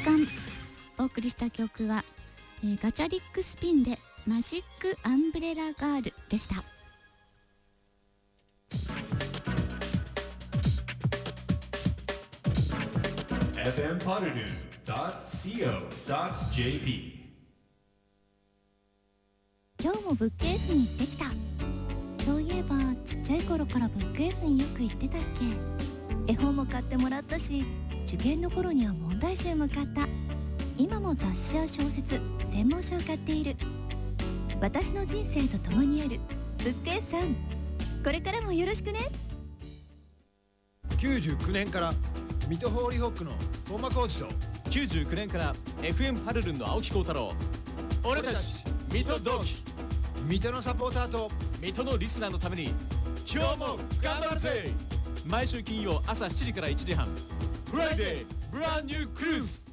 間お送りした曲は、ガチャリックスピンでマジックアンブレラガールでした。 fmpotterdoo.co.jp 今日もブックエースに行ってきた。そういえばちっちゃい頃からブックエースによく行ってたっけ。絵本も買ってもらったし、受験の頃には問題集も買った。今も雑誌や小説、専門書を買っている。私の人生と共にあるブックエースさん、これからもよろしくね。 99年から水戸ホーリーホックの本間コーチと、 99年から FM パルルンの青木幸太郎、俺たち水戸同期、 水戸のサポーターと水戸のリスナーのために今日も頑張るぜ。毎週金曜朝7時から1時半、フライデーブランニュークルーズ。